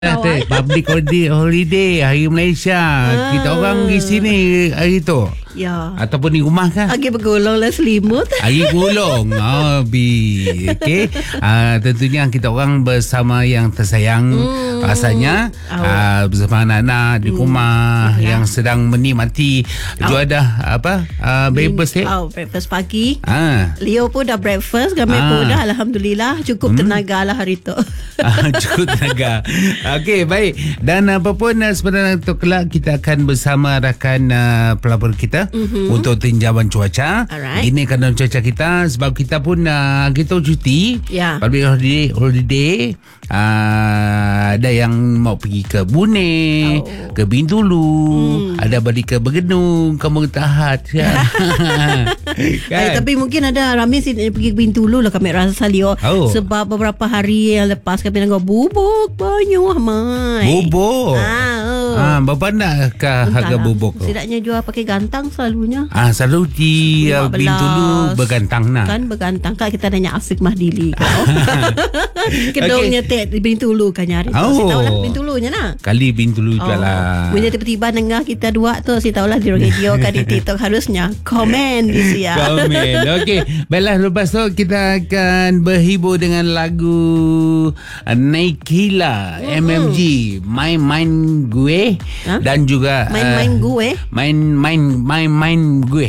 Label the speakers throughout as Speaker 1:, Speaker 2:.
Speaker 1: Public holiday Hari Malaysia. Kita orang di sini hari tu.
Speaker 2: Ya.
Speaker 1: Ataupun di rumah kan?
Speaker 2: Lagi bergolong lah selimut.
Speaker 1: Hari gulung. Okay. Tentunya kita orang bersama yang tersayang. Rasanya bersama anak-anak di rumah yang sedang menikmati juadah breakfast
Speaker 2: breakfast pagi.
Speaker 1: Leo
Speaker 2: pun dah breakfast. Kami pun dah Alhamdulillah. Cukup tenaga lah hari tu.
Speaker 1: Cukup tenaga. Okey, baik. Dan apa pun sebenarnya tu kelak kita akan bersama rakan pelapor kita untuk tinjauan cuaca.
Speaker 2: Alright.
Speaker 1: Ini keadaan cuaca kita sebab kita pun kita cuti. Public holiday. Ada yang mau pergi ke Bune, ke Bintulu, ada balik ke Bergenung, Kampung Tahat. Kan?
Speaker 2: Tapi mungkin ada ramai sih pergi ke Bintulu lah kami rasa Leo. Sebab beberapa hari yang lepas kami nak bubuk banyak mai.
Speaker 1: Bubuk. Berapa nakkah harga bubuk tu?
Speaker 2: Setidaknya jual pakai gantang selalunya.
Speaker 1: Selalu di Bintulu bergantang nak.
Speaker 2: Kan bergantang. Kan kita nanya Afiq Mahdili. Kedongnya di Bintulu kan nyari. Saya tahu lah Bintulunya nak.
Speaker 1: Kali Bintulu juga lah.
Speaker 2: Bila tiba-tiba dengar kita dua tu, saya tahu lah di radio kan di TikTok harusnya komen di siap.
Speaker 1: Komen. Okey. Baiklah, lepas tu kita akan berhibur dengan lagu Naikila MMG Main Gue dan juga
Speaker 2: Main Gue.
Speaker 1: Main Gue.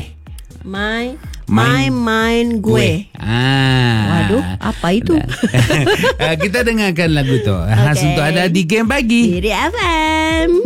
Speaker 2: Main Gue. Waduh, apa itu?
Speaker 1: Kita dengarkan lagu tu. Untuk ada di Game Pagi
Speaker 2: Diri FM.